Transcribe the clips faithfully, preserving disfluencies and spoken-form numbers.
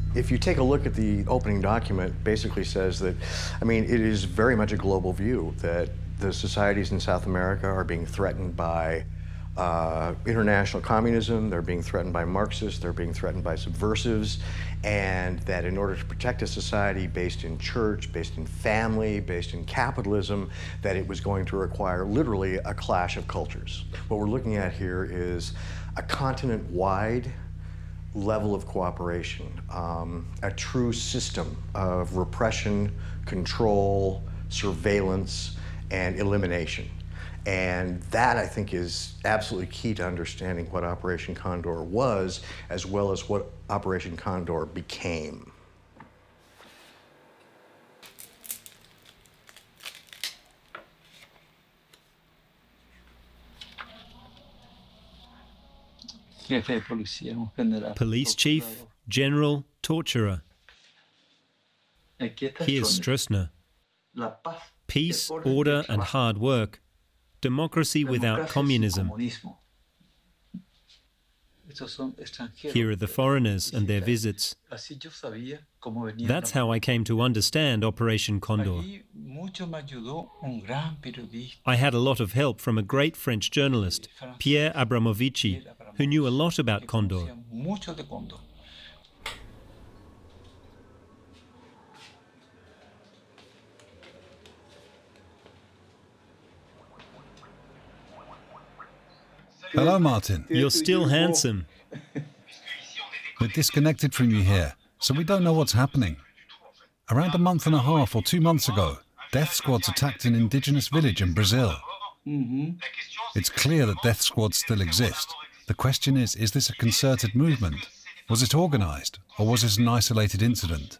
If you take a look at the opening document, basically says that, I mean, it is very much a global view that the societies in South America are being threatened by uh, international communism, they're being threatened by Marxists, they're being threatened by subversives, and that in order to protect a society based in church, based in family, based in capitalism, that it was going to require literally a clash of cultures. What we're looking at here is a continent-wide level of cooperation, um, a true system of repression, control, surveillance, and elimination. And that, I think, is absolutely key to understanding what Operation Condor was, as well as what Operation Condor became. Police chief, general, torturer. Here's Stroessner. Peace, order, and hard work. Democracy without communism. Here are the foreigners and their visits. That's how I came to understand Operation Condor. I had a lot of help from a great French journalist, Pierre Abramovici, who knew a lot about Condor. Hello, Martin. You're still handsome. We're disconnected from you here, so we don't know what's happening. Around a month and a half or two months ago, death squads attacked an indigenous village in Brazil. It's clear that death squads still exist. The question is, is this a concerted movement? Was it organized, or was it an isolated incident?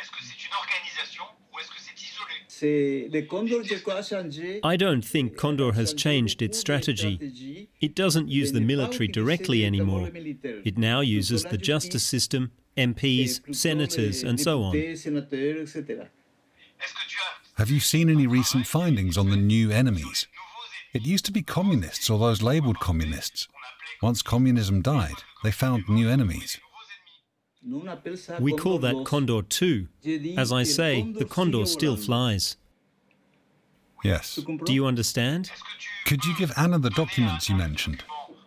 I don't think Condor has changed its strategy. It doesn't use the military directly anymore. It now uses the justice system, M Ps, senators, and so on. Have you seen any recent findings on the new enemies? It used to be communists or those labelled communists. Once communism died, they found new enemies. We call that Condor two. As I say, the Condor still flies. Yes. Do you understand? Could you give Anna the documents you mentioned?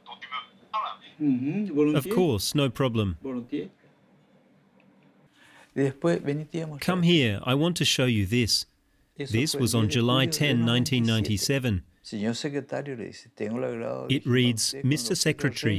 Of course, no problem. Come here, I want to show you this. This was on July tenth, nineteen ninety-seven. It reads, Mister Secretary,